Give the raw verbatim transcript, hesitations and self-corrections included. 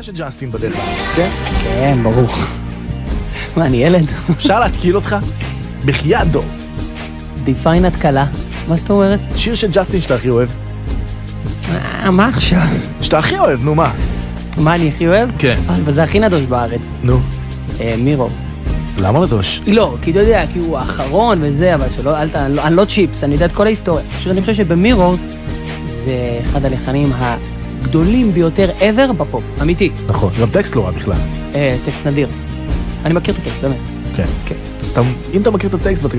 של ג'סטין בדרך לארץ, כן? כן, ברור. מה, אני ילד? אפשר להתקיל אותך? בחייאת דור. דיפיין התקלה. מה זאת אומרת? שיר של ג'סטין שאתה הכי אוהב. אה, מה עכשיו? שאתה הכי אוהב, נו מה? מה אני הכי אוהב? כן. אבל זה הכי נדוש בארץ. נו. מירורס. למה נדוש? לא, כי אתה יודע, כי הוא האחרון וזה, אבל שלא, אל ת... אני לא צ'יפס, אני יודע את כל ההיסטוריה. פשוט אני חושב שבמירורס זה אחד הלחנים הגדולים ביותר ever בפופ. אמיתי. נכון. גם טקסט לא רע בכלל. אה, טקסט נדיר. אני מכיר את הטקסט, באמת. כן. כן. אז אתה, אם אתה מכיר את הטקסט ואתה